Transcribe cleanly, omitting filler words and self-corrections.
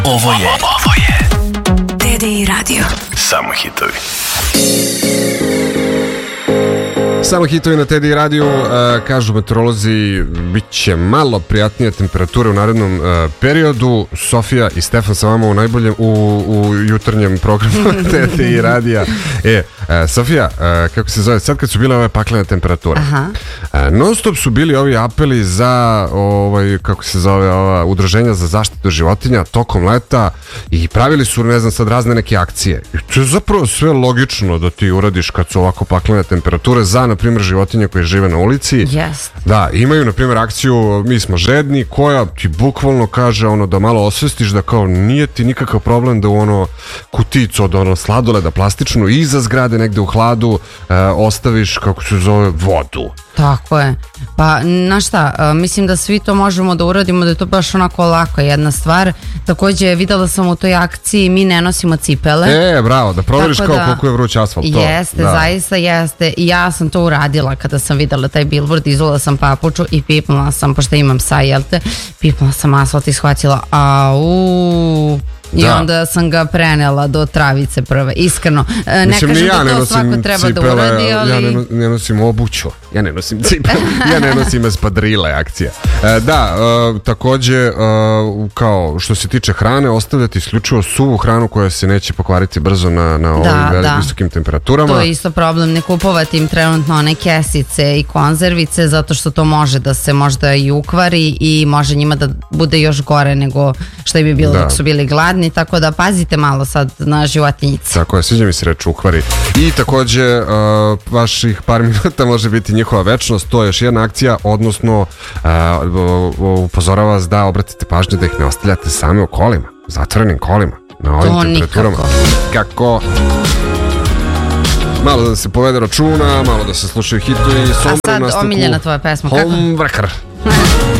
Ovo je TDI Radio. Samo hitovi. Samo hitovi na TDI radiju. Kažu meteorolozi, bit će malo prijatnije temperature u narednom periodu. Sofija i Stefan sa vama u najboljem u jutarnjem programu TDI radija. Sofija, kako se zove, sad kad su bile ove paklene temperature, non stop su bili ovi apeli za kako se zove, ova udruženja za zaštitu životinja tokom leta i pravili su, ne znam, sad razne neke akcije. I to je zapravo sve logično da ti uradiš kad su ovako paklene temperature za, na primjer, životinje koje žive na ulici. Yes. Da, imaju, na primjer, akciju Mi smo žedni, koja ti bukvalno kaže da malo osvestiš da kao nije ti nikakav problem da u kuticu od sladoleda plastičnu iza zgrade negde u hladu ostaviš, kako se zove, vodu. Tako je. Pa, znaš šta, mislim da svi to možemo da uradimo, da je to baš onako lako jedna stvar. Takođe, videla sam u toj akciji Mi ne nosimo cipele. Bravo, da proveriš kao koliko je vruć asfalt. Jeste, zaista jeste. I ja sam to uradila kada sam videla taj billboard, izula sam papuču i pipnula sam, pošto imam saj, jel te, pipnula sam asfalt i shvatila, i onda sam ga prenela do travice prve, iskreno. Ne kažem da to svako treba da uradi, ali... Ja ne nosim obuću, ja ne nosim cipele, ja ne nosim espadrile, akcija. Takođe, kao što se tiče hrane, ostavljati isključivo suvu hranu koja se neće pokvariti brzo na ovim visokim temperaturama. To je isto problem, ne kupovati im trenutno one kesice i konzervice, zato što to može da se možda i ukvari i može njima da bude još gore nego što bi bilo dok su bili gladni. Tako da pazite malo sad na životinjice. Tako je, sviđa mi se reč ukvari. I takođe vaših par minuta može biti njihova večnost. To je još jedna akcija, odnosno upozorava vas da obratite pažnju da ih ne ostavljate same u kolima, zatvorenim kolima na ovim temperaturama. Kako? Malo da se povede računa, malo da se slušaju hitovi. A sad omiljena tvoja pesma, kako? Homewrecker.